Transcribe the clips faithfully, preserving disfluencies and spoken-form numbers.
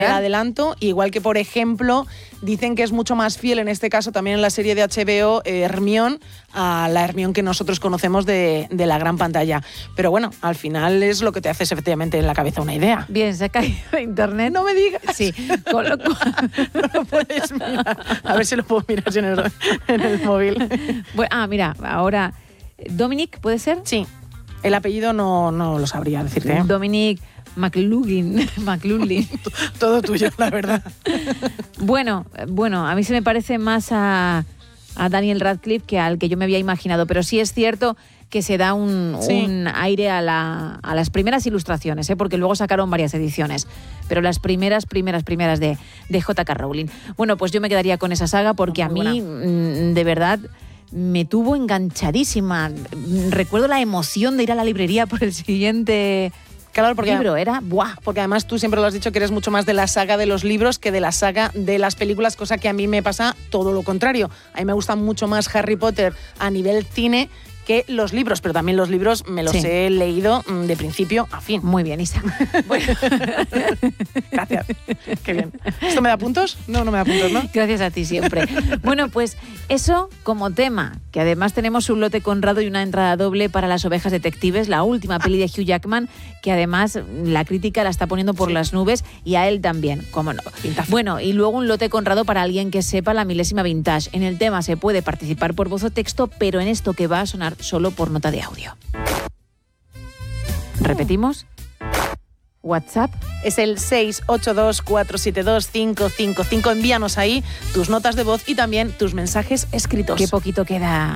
el adelanto, igual que, por ejemplo, dicen que es mucho más fiel, en este caso también en la serie de H B O, eh, Hermione, a la Hermione que nosotros conocemos de, de la gran pantalla. Pero bueno, al final es lo que te haces efectivamente en la cabeza una idea. Bien, se ha caído de internet. No me digas. Sí, con lo cual... No lo puedes mirar. A ver si lo puedo mirar en el, en el móvil. Bueno, ah, mira, ahora... ¿Dominic, puede ser? Sí. El apellido no, no lo sabría decirte. ¿eh? Dominic McLugin. McLugin. Todo tuyo, la verdad. Bueno, bueno, a mí se me parece más a, a Daniel Radcliffe que al que yo me había imaginado, pero sí es cierto que se da un, sí. un aire a, la, a las primeras ilustraciones, ¿eh? Porque luego sacaron varias ediciones, pero las primeras, primeras, primeras de, de J K Rowling. Bueno, pues yo me quedaría con esa saga porque Muy a mí, buena. de verdad... me tuvo enganchadísima. Recuerdo la emoción de ir a la librería por el siguiente claro, porque, libro. Era ¡buah! Porque además tú siempre lo has dicho que eres mucho más de la saga de los libros que de la saga de las películas, cosa que a mí me pasa todo lo contrario. A mí me gusta mucho más Harry Potter a nivel cine que los libros, pero también los libros me los sí. he leído de principio a fin. Muy bien, Isa. Bueno. Gracias. Qué bien. ¿Esto me da puntos? No, no me da puntos, ¿no? Gracias a ti siempre. Bueno, pues eso como tema, que además tenemos un lote Conrado y una entrada doble para Las ovejas detectives, la última peli de Hugh Jackman, que además la crítica la está poniendo por sí. las nubes y a él también, cómo no. Pintazo. Bueno, y luego un lote Conrado para alguien que sepa la milésima vintage. En el tema se puede participar por voz o texto, pero en esto que va a sonar solo por nota de audio. ¿Repetimos? WhatsApp es el seis ocho dos, cuatro siete dos, cinco cinco cinco. Envíanos ahí tus notas de voz y también tus mensajes escritos. Qué poquito queda.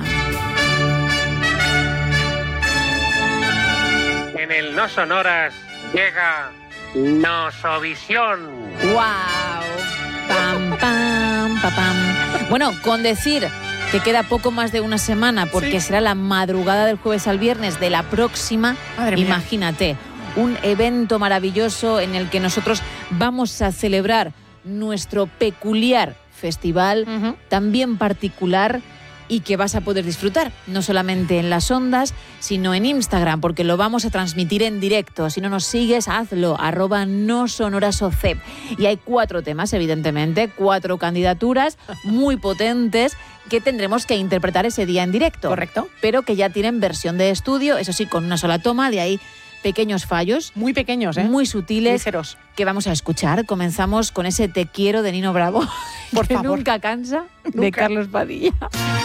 En el No Sonoras llega Nosovisión. ¡Wow! Pam, pam, pam, pam. Bueno, con decir que queda poco más de una semana porque sí. será la madrugada del jueves al viernes de la próxima, Madre imagínate, mía. un evento maravilloso en el que nosotros vamos a celebrar nuestro peculiar festival, uh-huh. también particular, y que vas a poder disfrutar, no solamente en las ondas, sino en Instagram, porque lo vamos a transmitir en directo. Si no nos sigues, hazlo, arroba no sonorasocep. Y hay cuatro temas, evidentemente, cuatro candidaturas muy potentes que tendremos que interpretar ese día en directo. Correcto. Pero que ya tienen versión de estudio, eso sí, con una sola toma, de ahí pequeños fallos. Muy pequeños, ¿eh? Muy sutiles. Ligeros. Que vamos a escuchar. Comenzamos con ese Te quiero de Nino Bravo, por que favor. nunca cansa, Nunca. de Carlos Padilla.